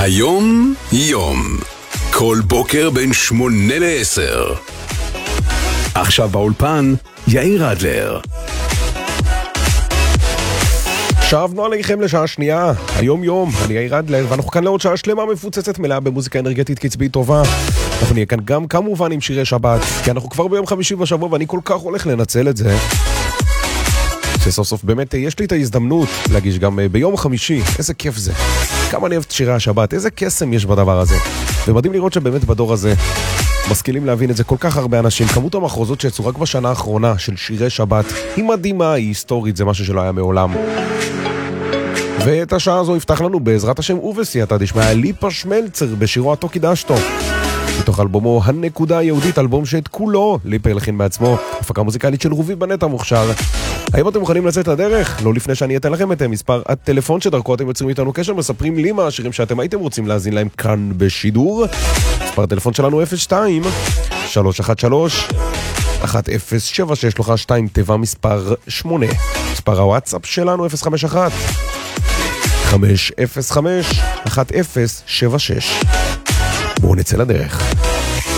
היום יום, כל בוקר בין 8 ל-10. עכשיו באולפן, יאיר אדלר. שבנו עליכם לשעה שנייה, היום יום, אני יאיר אדלר, ואנחנו כאן לעוד שעה שלמה מפוצצת מלאה במוזיקה אנרגטית קצבית טובה. אנחנו נהיה כאן גם כמובן עם שירי שבת, כי אנחנו כבר ביום חמישי בשבוע ואני כל כך הולך לנצל את זה. שסוף סוף באמת יש לי את ההזדמנות להגיש גם ביום חמישי, איזה כיף זה. כמה אני אוהב את שירי השבת, איזה קסם יש בדבר הזה. ומדהים לראות שבאמת בדור הזה משכילים להבין את זה כל כך הרבה אנשים. כמות המחרוזות שיצאו רק בשנה האחרונה של שירי שבת היא מדהימה, היא היסטורית, זה משהו שלא היה מעולם. ואת השעה הזו יפתח לנו בעזרת השם ובסייעתא דשמיא ליפה שמלצר בשירו "התו קידשתו", מתוך אלבומו הנקודה היהודית, אלבום שאת כולו ליפה הלחין בעצמו, הפקה מוזיקלית של רובי בנט המוכשר. האם אתם מוכנים לצאת לדרך? לא לפני שאני אתן לכם את מספר הטלפון שדרכו אתם יוצרים איתנו קשר, מספרים לי מה השירים שאתם הייתם רוצים להזין להם כאן בשידור. מספר הטלפון שלנו 02-313-1076 לוחה 2 תיבה מספר 8. מספר הוואטסאפ שלנו 051-505-1076. בואו נצא לדרך.